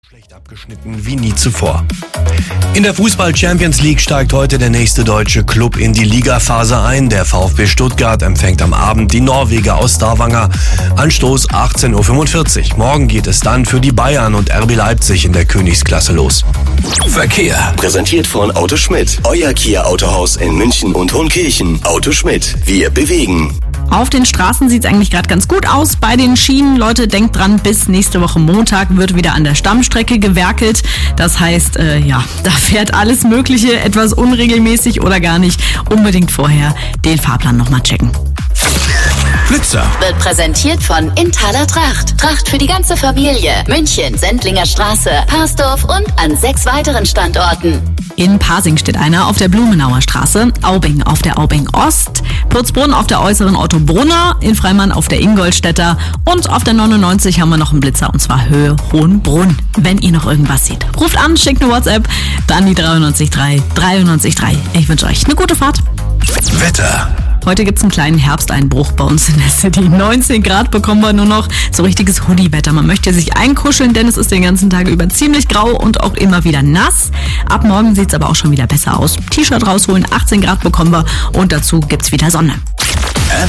Schlecht abgeschnitten wie nie zuvor. In der Fußball-Champions League steigt heute der nächste deutsche Club in die Ligaphase ein. Der VfB Stuttgart empfängt am Abend die Norweger aus Stavanger. Anstoß 18:45 Uhr. Morgen geht es dann für die Bayern und RB Leipzig in der Königsklasse los. Verkehr. Präsentiert von Auto Schmidt. Euer Kia-Autohaus in München und Hohenkirchen. Auto Schmidt. Wir bewegen. Auf den Straßen sieht es eigentlich gerade ganz gut aus. Bei den Schienen, Leute, denkt dran, bis nächste Woche Montag wird wieder an der Stammstrecke gewerkelt. Das heißt, da fährt alles Mögliche etwas unregelmäßig oder gar nicht. Unbedingt vorher den Fahrplan nochmal checken. Blitzer Wird präsentiert von Inthaler Tracht. Tracht für die ganze Familie. München, Sendlinger Straße, Parsdorf und an 6 weiteren Standorten. In Pasing steht einer auf der Blumenauer Straße, Aubing auf der Aubing Ost, Purzbrunn auf der äußeren Ottobrunner, in Freimann auf der Ingolstädter und auf der 99 haben wir noch einen Blitzer und zwar Höhe Hohenbrunn. Wenn ihr noch irgendwas seht, ruft an, schickt eine WhatsApp, dann die 93.3 93.3. Ich wünsche euch eine gute Fahrt. Wetter. Heute gibt's einen kleinen Herbsteinbruch bei uns in der City. 19 Grad bekommen wir nur noch, so richtiges Hoodie-Wetter. Man möchte sich einkuscheln, denn es ist den ganzen Tag über ziemlich grau und auch immer wieder nass. Ab morgen sieht's aber auch schon wieder besser aus. T-Shirt rausholen, 18 Grad bekommen wir und dazu gibt's wieder Sonne.